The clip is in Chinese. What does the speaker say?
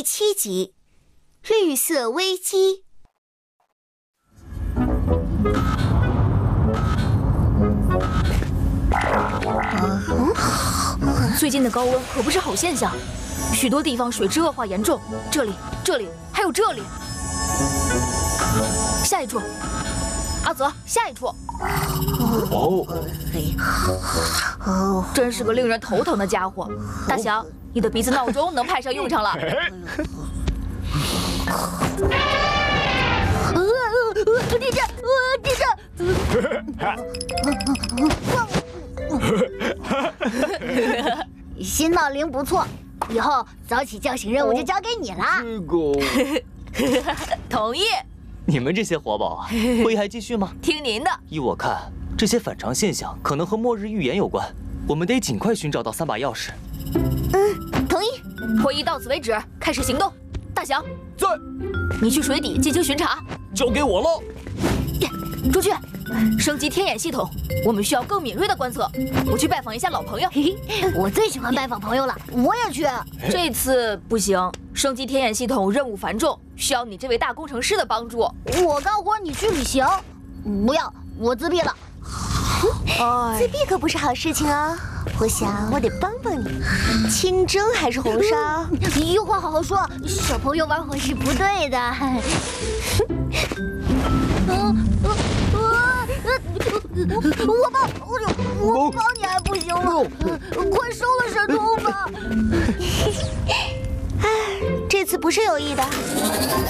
第7集《绿色危机》。 最近的高温可不是好现象，许多地方水质恶化严重。这里，还有这里。下一处，阿泽，下一处。真是个令人头疼的家伙。大祥，你的鼻子闹钟能派上用场了。地震！地震！ 新闹铃不错，以后早起叫醒任务就交给你了。 同意。 你们这些活宝啊，会议还继续吗？ 听您的。 依我看，这些反常现象可能和末日预言有关，我们得尽快寻找到3把钥匙。 同意。 会议到此为止，开始行动。大祥， 在。 你去水底进行巡查。 交给我了。 出去，升级天眼系统，我们需要更敏锐的观测。我去拜访一下老朋友。 我最喜欢拜访朋友了，我也去。 这次不行，升级天眼系统任务繁重，需要你这位大工程师的帮助。 我干活，你去旅行。不要，我自闭了。 自闭可不是好事情哦。我想我得帮帮你。清蒸还是红烧？ 有话好好说，小朋友玩火是不对的。我帮你还不行吗？快收了神通吧！ 这次不是有意的。